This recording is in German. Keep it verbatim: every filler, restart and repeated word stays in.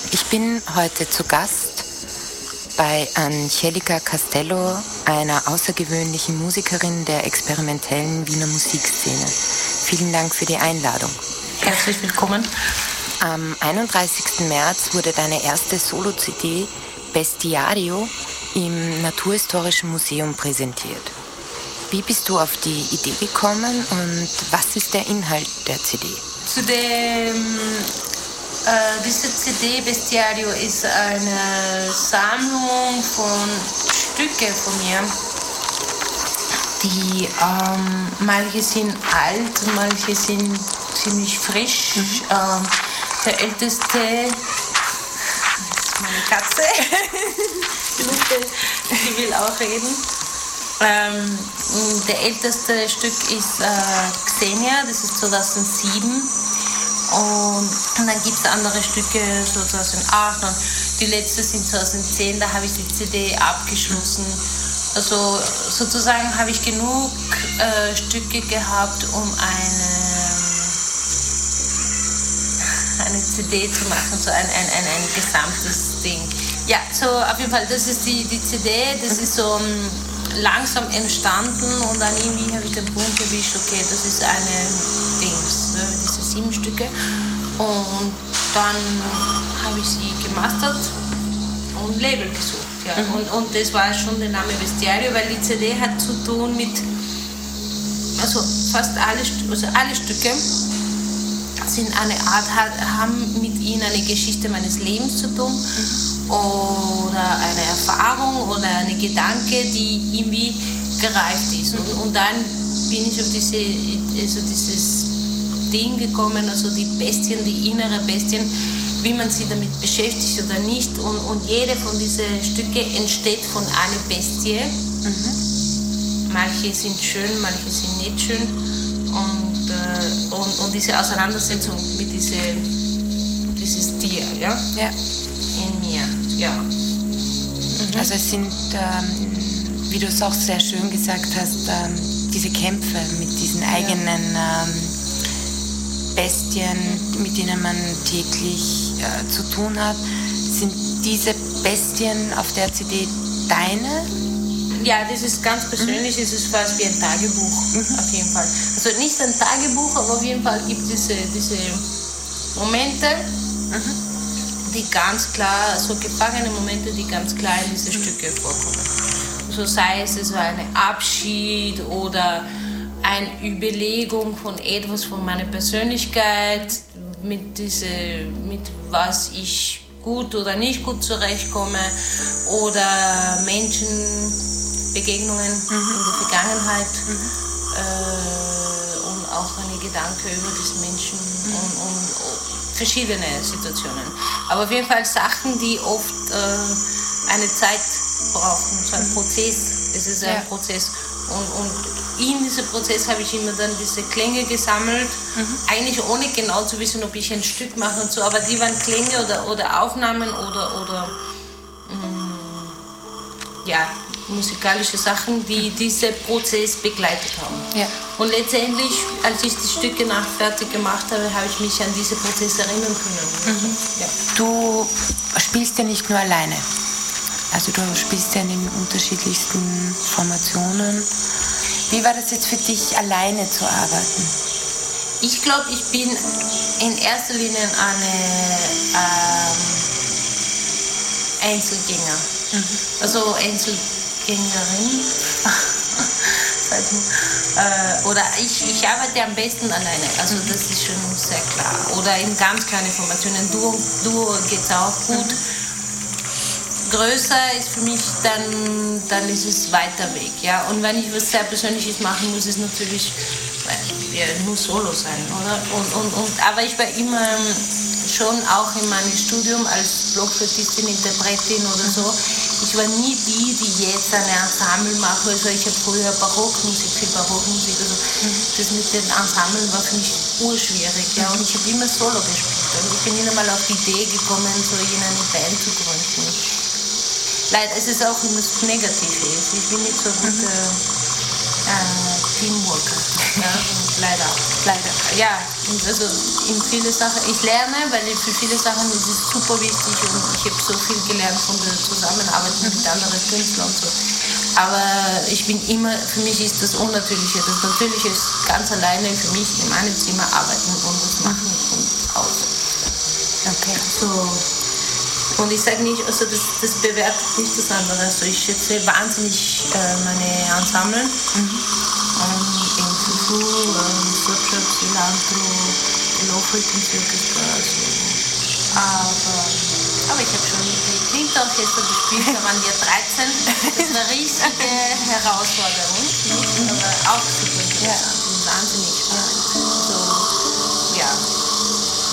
Ich bin heute zu Gast bei Angelica Castello, einer außergewöhnlichen Musikerin der experimentellen Wiener Musikszene. Vielen Dank für die Einladung. Herzlich willkommen. Am einunddreißigsten März wurde deine erste Solo-C D Bestiario im Naturhistorischen Museum präsentiert. Wie bist du auf die Idee gekommen und was ist der Inhalt der C D? Zu dem, äh, diese C D Bestiario ist eine Sammlung von Stücken von mir, die ähm, manche sind alt, manche sind ziemlich frisch. Mhm. Ähm, der älteste, das ist meine Katze, die will auch reden. Ähm, der älteste Stück ist äh, Xenia, das ist zweitausendsieben. Und, und dann gibt es andere Stücke, so zweitausendacht. Und die letzte sind zweitausendzehn, da habe ich die C D abgeschlossen. Also sozusagen habe ich genug äh, Stücke gehabt, um eine, eine C D zu machen, so ein, ein, ein, ein gesamtes Ding. Ja, so auf jeden Fall, das ist die, die C D, das ist so um, langsam entstanden und dann irgendwie habe ich den Punkt erwischt, okay, das ist eine Dings, diese sieben Stücke. Und dann habe ich sie gemastert und Label gesucht. Ja. Mhm. Und, und das war schon der Name Bestiario, weil die C D hat zu tun mit, also fast alle, also alle Stücke sind eine Art, haben mit ihnen eine Geschichte meines Lebens zu tun. Mhm. Oder eine Erfahrung oder eine Gedanke, die irgendwie gereift ist. Und, und dann bin ich auf diese, also dieses Ding gekommen, also die Bestien, die innere Bestien, wie man sie damit beschäftigt oder nicht. Und, und jede von diesen Stücken entsteht von einer Bestie. Mhm. Manche sind schön, manche sind nicht schön. Und, äh, und, und diese Auseinandersetzung mit diesem dieses Tier, ja? Ja. In mir, ja. Mhm. Also es sind, ähm, wie du es auch sehr schön gesagt hast, ähm, diese Kämpfe mit diesen eigenen ähm, Bestien, mit denen man täglich äh, zu tun hat. Sind diese Bestien auf der C D deine? Ja, das ist ganz persönlich, mhm. Das ist fast wie ein Tagebuch, mhm. Auf jeden Fall. Also nicht ein Tagebuch, aber auf jeden Fall gibt es diese, diese Momente, mhm. die ganz klar, so gefangene Momente, die ganz klar in diese Stücke vorkommen. So sei es, es war ein Abschied oder eine Überlegung von etwas von meiner Persönlichkeit, mit, diese, mit was ich gut oder nicht gut zurechtkomme oder Menschen, Begegnungen mhm. in der Vergangenheit mhm. äh, und auch eine Gedanke über das Menschen mhm. und, und verschiedene Situationen. Aber auf jeden Fall Sachen, die oft äh, eine Zeit brauchen, so ein Prozess. Es ist ein ja. Prozess. Und, und in diesem Prozess habe ich immer dann diese Klänge gesammelt, mhm. eigentlich ohne genau zu wissen, ob ich ein Stück mache und so, aber die waren Klänge oder, oder Aufnahmen oder, oder mh, ja, musikalische Sachen, die diesen Prozess begleitet haben. Ja. Und letztendlich, als ich die Stücke nach fertig gemacht habe, habe ich mich an diesen Prozess erinnern können. Mhm. Ja. Du spielst ja nicht nur alleine. Also du spielst ja in den unterschiedlichsten Formationen. Wie war das jetzt für dich, alleine zu arbeiten? Ich glaube, ich bin in erster Linie eine ähm, Einzelgänger. Mhm. Also Einzelgängerin. äh, oder ich, ich arbeite am besten alleine. Also das ist schon sehr klar. Oder in ganz kleinen Formationen. Duo, Duo geht es auch gut. Mhm. Größer ist für mich, dann, dann ist es weiter weg. Ja? Und wenn ich was sehr Persönliches machen muss, ist natürlich, ja, muss Solo sein, oder? Und, und, und, aber ich war immer schon auch in meinem Studium als Blockflötistin, Interpretin oder so, ich war nie die, die jetzt eine Ensemble mache. Also ich habe früher Barockmusik, viel Barockmusik. Also das mit den Ensemblen war für mich urschwierig. Ja? Und ich habe immer Solo gespielt. Und ich bin nicht einmal auf die Idee gekommen, so in eine Band zu gründen. Leider, es ist auch immer das Negative. Ich bin nicht so gut äh, äh, Teamworker. Ja, leider. Leider. Ja, also in viele Sachen, ich lerne, weil für viele Sachen ist es super wichtig und ich habe so viel gelernt von der Zusammenarbeit mit anderen Künstlern und so. Aber ich bin immer, für mich ist das Unnatürliche. Das Natürliche ist ganz alleine für mich in meinem Zimmer arbeiten und das machen und aus. Okay. So. Und ich sage nicht, also das, das bewertet nicht das andere. Also ich schätze wahnsinnig äh, meine Ensemble. Mhm. Um, in Fufu, um, Sochak, Cilantro, Low Frequency Orchestra. Also. Aber, aber ich habe schon die Winterorchester gespielt, da waren wir dreizehn. Das war eine riesige Herausforderung. Mhm. Aber auch super interessant und wahnsinnig spannend.